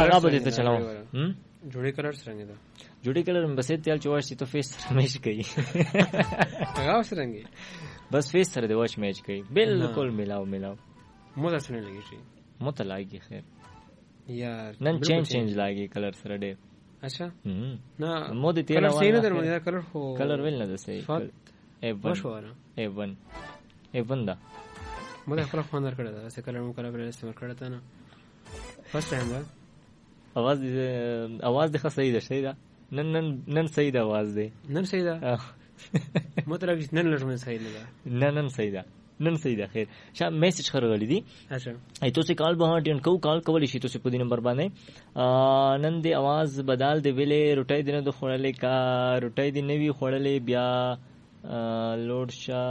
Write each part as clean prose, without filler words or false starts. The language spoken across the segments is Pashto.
هغه به ته چلاو جوړی کلر څنګه ده جوړی کلر بس تل چواشي ته فیس سره میچ کوي هغه څنګه بس فیس سره د واش میچ کوي بالکل ملاو مو څه نه لګی شي مو ته لاګي خیر یار نن چینج لاګي کلر سره ډېر اچھا نه مو د تیل کلر سینه درمه کلر خو کلر ویل نه ده صحیح A1 دا مو د خپل خوندر کړه دا څه کلر مو کلر استعمال کړه تا نه فرست ټایم دا आवाज د صحیح ده صحیح ده نن صحیح ده आवाज ده نن صحیح ده مطلب نن لږه صحیح نه ده نن صحیح ده نن صحیح ده خیر شا میسج خرغلی دي اچھا ایتو سے کال به ټین کو کال کولی شي تو سے په دې نمبر باندې نن دی आवाज بدل دی ویلې روټای دینه د خړلې کا روټای دی نوی خړلې بیا لوډ شا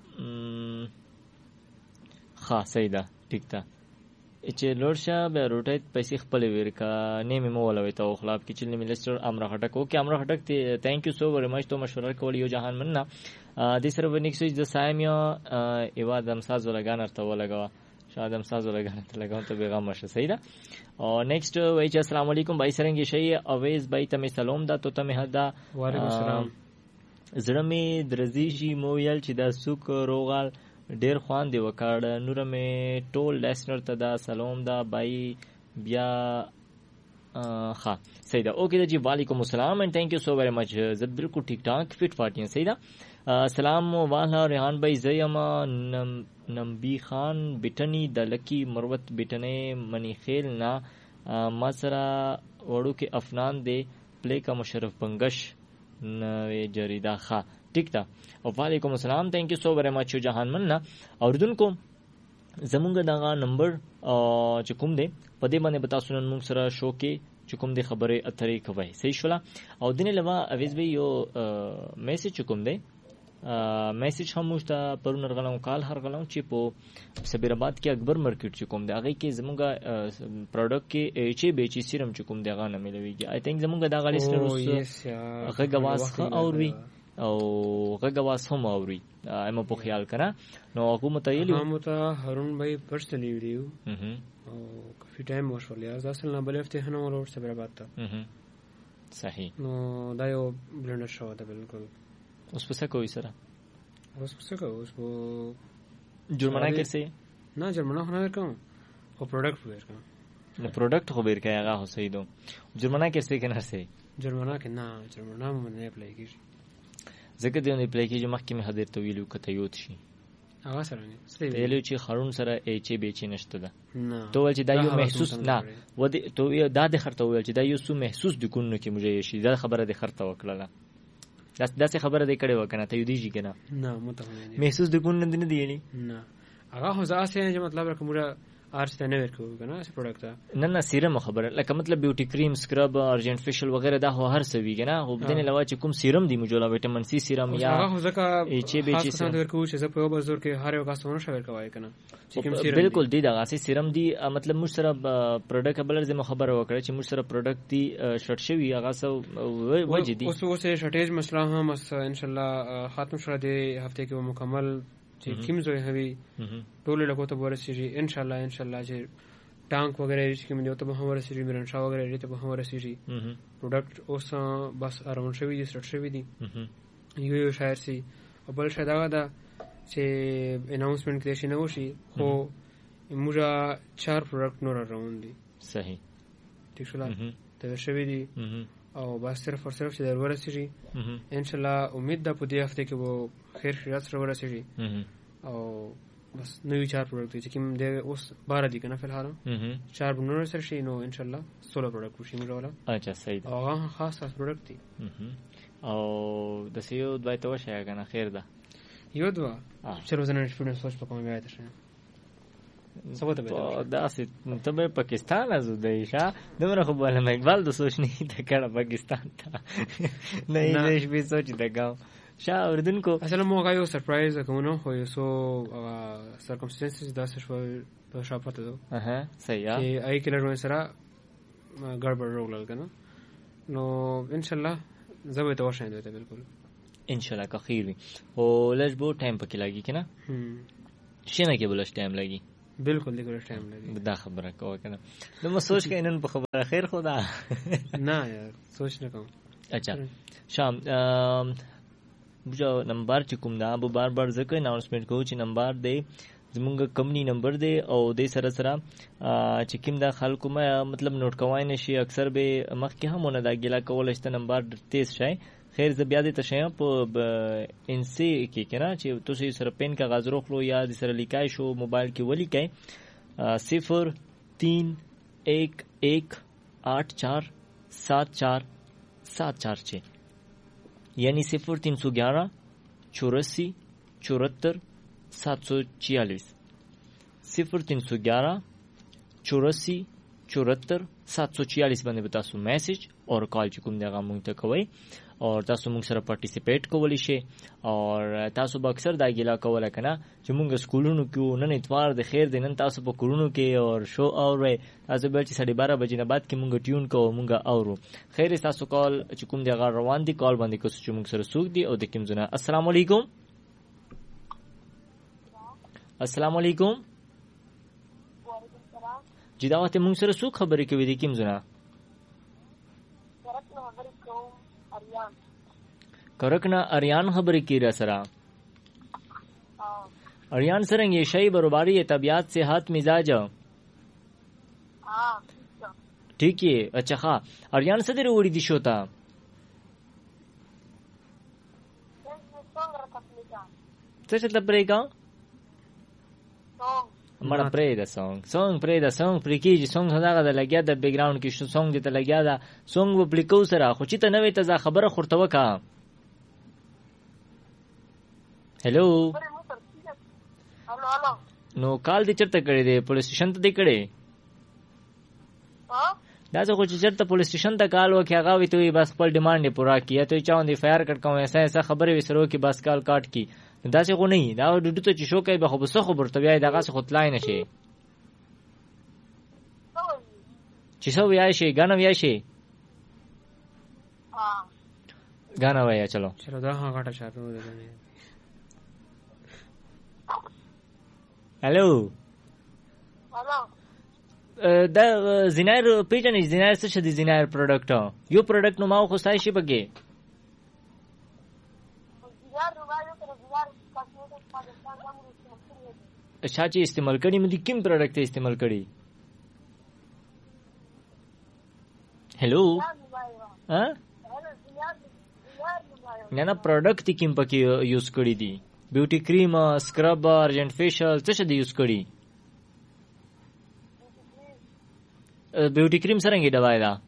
ها صحیح ده ټیک ده چې لوډ شا به روټای پیسې خپل ورکا نیمه مو ولوي ته خلاف کې چې مینیستر امر هټک او کې امر هټک ثانک یو سو وری مچ تو مشوره کول یو جهان مننه د سره ونیکس د سایمیا ایوا دم ساز ولګان ته ولګوا شاید هم ساز ولګان ته لګاو ته پیغام مشه صحیح ده او نیکسٹ وای چې السلام علیکم بھائی سرنګ شي اویز بھائی ته سلام ده تو ته هدا وعلیکم السلام زړه می درزي شي مو یل چې دا سوق روغال ډیر خوان دی وکړ نور می ټول لیسنر ته دا سلام ده بھائی بیا ها صحیح ده اوکے جی وعلیکم السلام اینڈ تھینک یو سو ویری مچ زه بالکل ٹھیک ٹھاک فٹ فاٹیاں صحیح ده سلام والا ریحان بھائی زیما نمبی خان بټنی د لکی مروت بټنه منی خیل نا مسرا وړو کې افنان دی پلی کا مشرف بنگش نوې جریدا ښه ټیک ده او وعلیکم السلام تھینک یو سو ویری مچ جهان مننه اوردونکو زمونږ دغه نمبر چې کوم دی په دې باندې بتا سنن موږ سره شو کې چې کوم دی خبره اترې کوي صحیح شولا او دنه لوا اویز به یو میسج کوم دی میسج هم مشته پرون رغلم کال هر غلم چې په سبیرآباد کې اکبر مارکیټ چې کوم دی هغه کې زمونږه پروډکټ کې چې بیچي سیرم چې کوم دی هغه نه ملويږي آی تھنک زمونږه دا غلیسټر هغه غواس اوري او غواس هم اوري اما په خیال کړه نو حکومت یې هم ته هارون بھائی پرسنلی ویډیو او کافي ټایم وشول یا ځل نه بلفته نه ورور سبیرآباد ته صحیح نو دا یو بلندر شو ده بالکل اوس پس کوي سره اوس پس کوي اوس په جرمانه کیسه نه جرمانه نه ورکوم او پروډکټ ورکوم نو پروډکټ خو ورکای هغه صحیح دو جرمانه کیسه کنه سي جرمانه کې نه جرمانه مونږ نه اپلای کیږي ځکه دې نه اپلای کیږي مخکې مې حاضر ته ویلو کته یوت شي هغه سره نه ته ویلو چې خارون سره ایچ بي چي نشته ده نه تو ول چې دا یو محسوس نه و دې تو دا د خرته ویل چې دا یو سو محسوس د کونو کې مجه شي دا خبره د خرته وکړه دا څه خبره دې کړې وکنه ته یو دیږي کنه نه متهمه محسوس د کون نه دی نه هغه هو ځاسه چې مطلب راکومره ارشته نه ورکو کنه اس پروډکټ نه سیرم خبره لکه مطلب بیوټي کریم سکرب ارجنټ فیشل وغیرہ دا هر څه وی کنه هو بدنه لوا چې کوم سیرم دی موجوده وټامین سی سیرم یا هغه ځکه ایچ بي چي سره ورکو چې زه په بازار کې هر یو کاسونه شویر کوي کنه چې کوم سیرم بالکل دی دا غاسي سیرم دی مطلب موږ سره پروډکټ بلر زمو خبره وکړه چې موږ سره پروډکټ دی شټ شوی هغه سو وجه دی اوس شټیج مسله هم ان شاء الله ختم شوه دی هفته کې مکمل چې کوم زوی هوي ټول له کوته ورسېږي ان شاء الله چې ټانک وغیرہ چې کوم دی ته به هم ورسېږي مرنشا وغیرہ ته به هم ورسېږي پروډکټ اوس بس اراون شوی دي سټ شوی دي یو شاعر سي او بل شاید هغه دا چې اناونسمنت کې شي نه وشي خو موږ 4 پروډکټ نور راوند دي صحیح ٹھیک شولا ته شوی دي او بس صرف چې در ورسېږي ان شاء الله امید ده په دې هفته کې وو خیر خیرات سره ورسېږي او بس نوی 4 پروډکټ چې کوم دی اوس 12 دي کنه فلحال 4 بنور سره شي نو ان شاء الله 16 پروډکټ شي موږ ولا اچھا صحیح او هغه خاص پروډکټ دي او د سیو دوی ته وشه کنه خیر ده یو دوا چې روزانه شپږ سوچ په کومه وایته شه سبوت به دا سي ته به پاکستان ازو دیشا دمر خو بل مې اقبال د سوچ نه ته کړه پاکستان ته نه یې به سوچ دګاو شا اردن کو اصل موږ یو سرپرایز کوو خو یو سو سرکمسټنسز داسې شو په شاپته ده صحیح چې آی کلر سره ګړبړ روغل کنه نو ان شاء الله زه به توښه نه ده بالکل ان شاء الله که خیر وي او لږ بو ټایم پکې لګي کنه شنه کې بلش ټایم لګي بالکل دغه ټایم لري. دا خبره کوه کنه نو ما سوچ کې نن په خبره خیر خدا نه یار سوچ نه کوم. اچھا شام بجو نمبر چې کوم دا به بار بار ځکه اناونسمنت کوو چې نمبر دی زمونږ کمپنی نمبر دی او د سره سره چې کوم دا خلکو مطلب نوٹ کوای نشي اکثر به مخکې همونه دا ګیلا کول شته نمبر تیز شي. خیر ز بیا دې تشیا په ان سی کې کنه چې تاسو سره پین کاغذ روخلو یا د سره لیکای شو موبایل کې ولی کای 0311847474 یعنی 0311 84 74 746 0311 84 74 746 باندې به تاسو میسج او کال چې کوم دغه مونږ ته کوي او تاسو مونږ سره پارټیسیپیټ کولی شئ او تاسو به اکثر دا ګیلا کوله کنه چې مونږ سکولونو کې نن اتوار د خیر دینن تاسو په کورونو کې او شو اوري تاسو به چې 12:30 بجې نه بعد کې مونږ ټیون کوو مونږ اورو. خیر تاسو کال چې کوم دغه روان دي کال باندې کوم چې مونږ سره سوق دي او د کوم زنه السلام علیکم. السلام علیکم. وعلیکم السلام. جی دا وخت مونږ سره څوک خبرې کوي د کوم زنه؟ کرکنا اریان خبرې کوي را سره. اریان سرنګ شی برابری طبیعت صحت مزاج. ٹھیک ہے. اچھا हाँ اریان سے دیر وڑی دی شوتا چلتا پرے گا مړه پرې دا سونګ پرې کیږي سونګ هغه د لګیا د بیک گراوند کې سونګ دې ته لګیا دا سونګ و پلیکو سره خو چې ته نوې ته خبره خورته وکا. هلو نو کال دې چرته کړی دی پولیس سټیشن ته دې کړی دا څه خو چې چرته پولیس سټیشن ته کال وکي هغه وي ته بس خپل ډیماند یې پورا کیه ته چاوندې فایر کټ کوم ایسا خبره وسرو کې بس کال کاټ کی دا څه خو نه دا ډډو ته چې شو کوي به خو بس خبر ته بیا دغه څه خطلای نشي چې سو ویا شي غانا ویا شي غانا ویا چلو دا ها غټه شاپه و ده. هلو دا زینایر پیژنې زینایر څه شدي زینایر پروډکټ یو پروډکټ نو ما خو سای شي بګي شاچی استعمال کړي مې کوم پروډکټ استعمال کړي. هلو ها نه پروډکټ کوم پکې یوز کړي دي بیوټي کریم سکرب ارجنټ فیشل څه شدي یوز کړي بیوټي کریم سره ډوای دا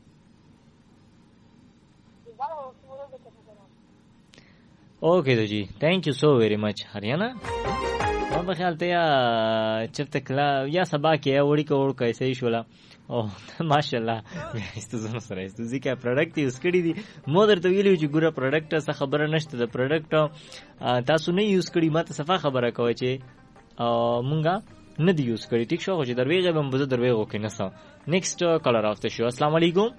اوکے تو جی تھینک یو سو ویری مچ ہریانہ ما په خیال ته یا چرته کلا یا سبا کې وړي کوړ کیسه یې شولا او ماشاءالله استزونه سره استزي کا پروډکټ یوز کړی دي مو درته ویلو چې ګوره پروډکټ څه خبره نشته د پروډکټ تاسو نه یوز کړی ماته صفه خبره کوي چې مونږه نه دی یوز کړی ټیک شو خو چې درویغه به مزه درویغه کې نه سم نیکسٹ کالر آف د شو. السلام علیکم.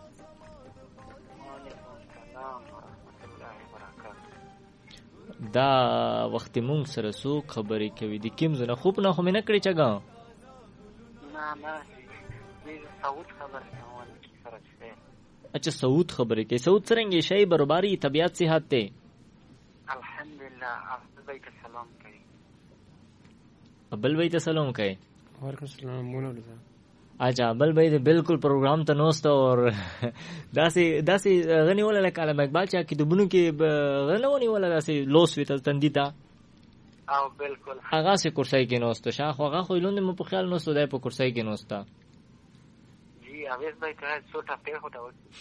دا وخت مونږ سره سو خبرې کوي د کوم زنه خوب نه خو مې نه کړی چګا نه سعود خبره کوي سره څه. اچھا سعود خبرې کوي. سعود څنګه شي برابرۍ طبيعت صحت ته الحمدلله. ابل سلام کوي. ابل بیت سلام کوي. وعلیکم السلام مولانا. اچھا بل بھائی بالکل پروگرام ته نوسته اور داسې غنی ولا لکه اقبال چا کې دبونو کې غنونی ولا داسې لوس ویت تندیتا او بالکل هغه سه کرسای کې نوسته شاخ هغه خو لوند مو په خیال نوسته دای په کرسای کې نوسته جی اویس بھائی ته څوټه په هوټا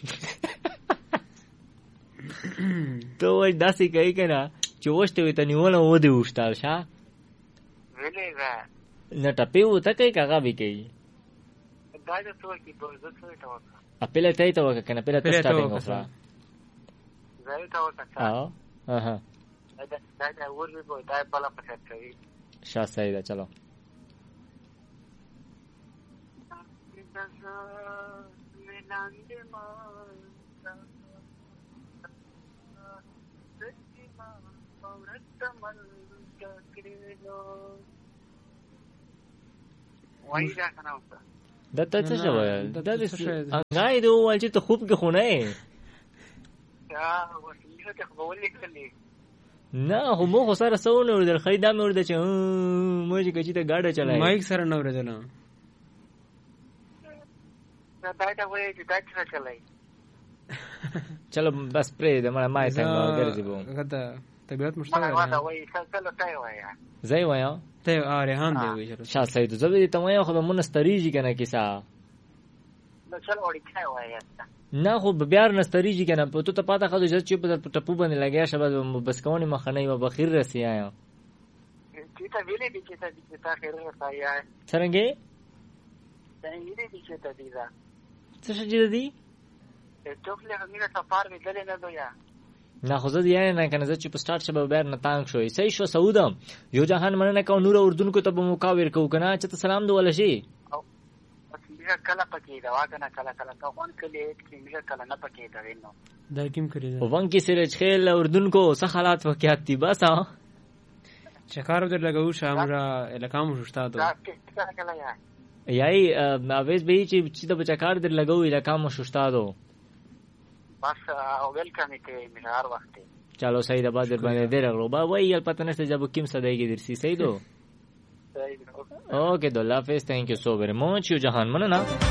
تو وای داسې کوي کنه چې وشته وي ته نیول و دی وشتال شا ویلې را نه ټپې و ته کوي کاغه به کوي دا د څو کې دوه څه ته وکړه اپله ته ته وکړه کنه اپله ته سٹارټینګ وکړه زه ته وکړه ها دا ورې به دا په لا پټ کوي شاه سیدا چلو وای دا کنه اوسه دا ته څه شوی دا د انګای دی وایي چې ته خوب کې خونه یې یا وسیله ته خبرې کړلې نه خو مو خو سره سونه ورته خیدا مې ورته چې مو چې کچې ته گاډه چلای مایک سره نه ورته نه دا وایي چې دا څه چلای چلو بس پرې د مړه مای څنګه ګرځي بو غدا طبيعت مشتاق دا وایي څه ته وایا زای وایا ته ریحان دی وی چلو شاه سید زبې ته وایا خو مونږ ستریږي کنه کیسه نو چل وړي څه وایا نه خو بیا نستریږي کنه په ته پاته خو چې په ټپو باندې لګیا شبه بس کونی مخنی و بخیر رسی آیا چې تا ویلې دي چې تا خیر رسایا څنګه څنګه دي چې ته دي دا څه شي دي ته خپل همیشه سفر وکړې نه دویا نه خو زه یې نه کنه چې په سٹارټ شبه بیر نه تانګ شوې صحیح شو سعودم یو جهان مننه کو نور اردن کو ته مقاور کو کنه چې ته سلام دی ولا شي میرا کلا پکې دا واګه کلا کوون کله چې میرا کلا نه پکې دا وینو دا کیم کړی دا وان کې سره خیل اردن کو څه حالات واقعات دي بس چکار در لګاو شامرا الکام شوشتا دو دا څه کلا یا یای اویس به چې د بچکار در لګاو الکام شوشتا دو بس ویلکم ته میرا هر وخت چلو سید آباد در باندې درغلو با وای البته نشته جب کیم صدایږي درسي سیدو اوکے دو الله حافظ تhank you so very much یو جهان مننه